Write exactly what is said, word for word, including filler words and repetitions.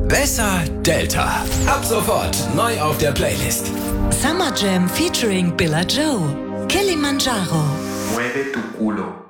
Besser Delta. Ab sofort neu auf der Playlist. Summer Jam featuring Billa Joe. Kilimanjaro. Mueve tu culo.